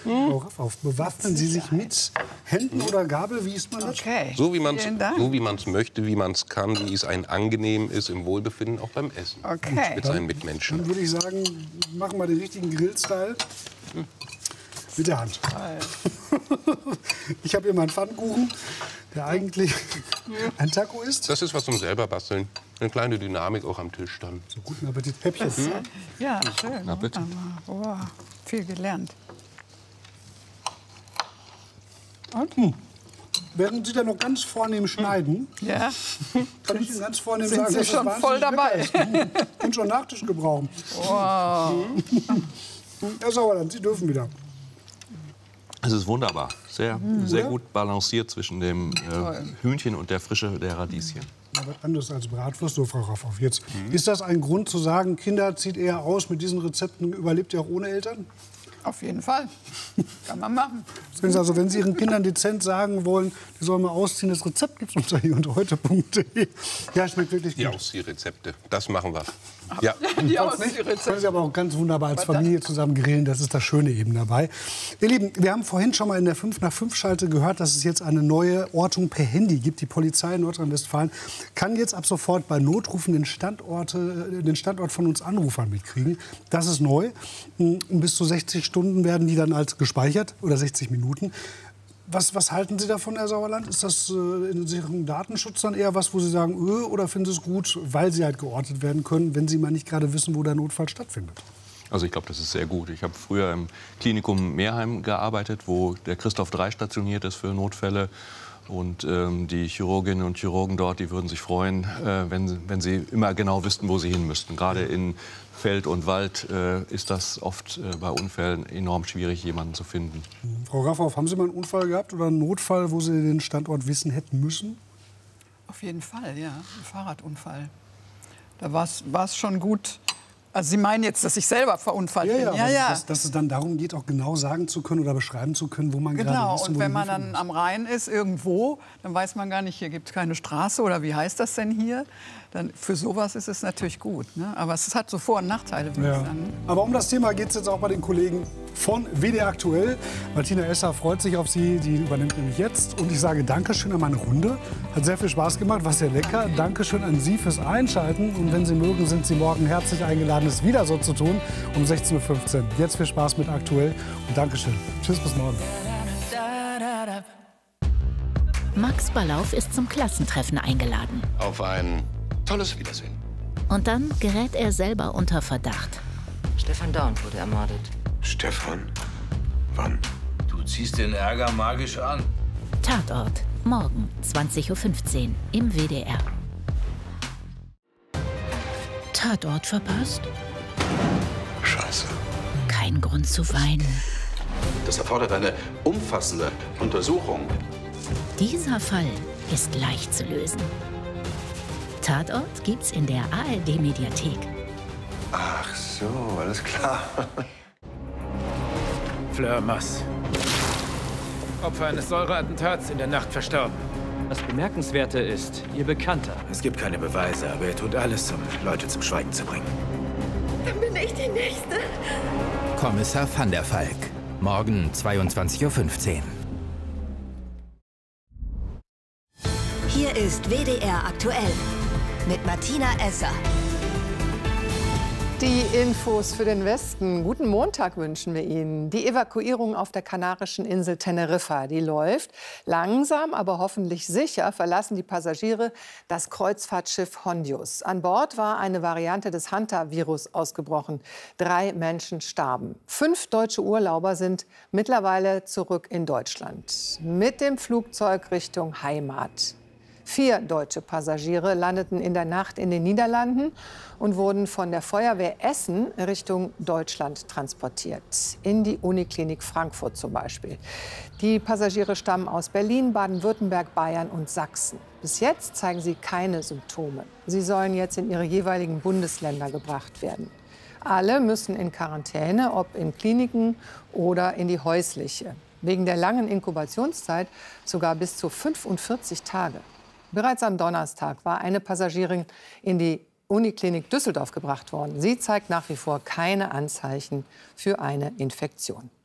Frau Raffauf, bewaffnen Sie sich mit Händen oder Gabel? Wie isst man das? Okay. So wie man es möchte, wie man es kann, wie es einem angenehm ist im Wohlbefinden, auch beim Essen. Okay. Mit seinen Mitmenschen. Dann würde ich sagen, machen wir den richtigen Grill-Style. Mit der Hand. Ich habe hier meinen Pfannkuchen, der eigentlich ein Taco ist. Das ist was zum selber basteln. Eine kleine Dynamik auch am Tisch dann. So, guten Appetit. Häppchen. Ja, schön. Na bitte. Oh, viel gelernt. Während Sie da noch ganz vornehm schneiden, Ja. kann ich Ihnen ganz vornehm Sind sagen, Sie dass es schon wahnsinnig voll lecker dabei? ist. Und schon Nachtisch gebrauchen. Wow. Herr Sauerland, Sie dürfen wieder. Es ist wunderbar. Sehr gut balanciert zwischen dem Hühnchen und der Frische der Radieschen. Aber anders als Bratwurst, so Frau Raffauf. Jetzt, ist das ein Grund zu sagen, Kinder zieht eher aus mit diesen Rezepten, überlebt ihr auch ohne Eltern? Auf jeden Fall. Kann man machen. Also, wenn Sie Ihren Kindern dezent sagen wollen, die sollen mal ausziehen, das Rezept gibt es unter hier-und-heute.de. Ja, schmeckt wirklich gut. Die Ausziehrezepte, das machen wir. Ja. Die Können Sie aber auch ganz wunderbar als Familie zusammen grillen, das ist das Schöne eben dabei. Ihr Lieben, wir haben vorhin schon mal in der 5-nach-5-Schalte gehört, dass es jetzt eine neue Ortung per Handy gibt. Die Polizei in Nordrhein-Westfalen kann jetzt ab sofort bei Notrufen den Standort von uns Anrufern mitkriegen. Das ist neu. Bis zu 60 Stunden werden die dann als gespeichert, oder 60 Minuten. Was halten Sie davon, Herr Sauerland? Ist das in Sachen Datenschutz dann eher was, wo Sie sagen, oder finden Sie es gut, weil Sie halt geortet werden können, wenn Sie mal nicht gerade wissen, wo der Notfall stattfindet? Also ich glaube, das ist sehr gut. Ich habe früher im Klinikum Meerheim gearbeitet, wo der Christoph 3 stationiert ist für Notfälle. Und die Chirurginnen und Chirurgen dort, die würden sich freuen, wenn sie immer genau wüssten, wo sie hin müssten. Gerade in Feld und Wald ist das oft bei Unfällen enorm schwierig, jemanden zu finden. Frau Raffauf, haben Sie mal einen Unfall gehabt oder einen Notfall, wo Sie den Standort wissen hätten müssen? Auf jeden Fall, ja. Ein Fahrradunfall. Da war es schon gut. Also Sie meinen jetzt, dass ich selber verunfallt bin? Ja. Dass es dann darum geht, auch genau sagen zu können oder beschreiben zu können, wo man gerade ist. Genau, und wenn man dann am Rhein ist, irgendwo, dann weiß man gar nicht, hier gibt es keine Straße oder wie heißt das denn hier? Dann, für sowas ist es natürlich gut. Ne? Aber es hat so Vor- und Nachteile, würde ich sagen. Aber um das Thema geht es jetzt auch bei den Kollegen von WDR Aktuell. Martina Esser freut sich auf Sie, die übernimmt nämlich jetzt. Und ich sage Dankeschön an meine Runde. Hat sehr viel Spaß gemacht, war sehr lecker. Dankeschön an Sie fürs Einschalten. Und wenn Sie mögen, sind Sie morgen herzlich eingeladen, es wieder so zu tun, um 16:15 Uhr. Jetzt viel Spaß mit Aktuell und Dankeschön. Tschüss, bis morgen. Max Ballauf ist zum Klassentreffen eingeladen. Auf ein tolles Wiedersehen. Und dann gerät er selber unter Verdacht. Stefan Dorn wurde ermordet. Stefan? Wann? Du ziehst den Ärger magisch an. Tatort. Morgen 20:15 Uhr im WDR. Tatort verpasst? Scheiße. Kein Grund zu weinen. Das erfordert eine umfassende Untersuchung. Dieser Fall ist leicht zu lösen. Tatort gibt's in der ARD-Mediathek. Ach so, alles klar. Fleur Mass. Opfer eines Säureattentats in der Nacht verstorben. Das Bemerkenswerte ist, ihr Bekannter. Es gibt keine Beweise, aber er tut alles, um Leute zum Schweigen zu bringen. Dann bin ich die Nächste. Kommissar van der Valk. Morgen 22:15 Uhr. Hier ist WDR Aktuell mit Martina Esser. Die Infos für den Westen. Guten Montag wünschen wir Ihnen. Die Evakuierung auf der kanarischen Insel Teneriffa, die läuft. Langsam, aber hoffentlich sicher verlassen die Passagiere das Kreuzfahrtschiff Hondius. An Bord war eine Variante des Hanta-Virus ausgebrochen. 3 Menschen starben. 5 deutsche Urlauber sind mittlerweile zurück in Deutschland. Mit dem Flugzeug Richtung Heimat. 4 deutsche Passagiere landeten in der Nacht in den Niederlanden und wurden von der Feuerwehr Essen Richtung Deutschland transportiert. In die Uniklinik Frankfurt zum Beispiel. Die Passagiere stammen aus Berlin, Baden-Württemberg, Bayern und Sachsen. Bis jetzt zeigen sie keine Symptome. Sie sollen jetzt in ihre jeweiligen Bundesländer gebracht werden. Alle müssen in Quarantäne, ob in Kliniken oder in die häusliche. Wegen der langen Inkubationszeit sogar bis zu 45 Tage. Bereits am Donnerstag war eine Passagierin in die Uniklinik Düsseldorf gebracht worden. Sie zeigt nach wie vor keine Anzeichen für eine Infektion.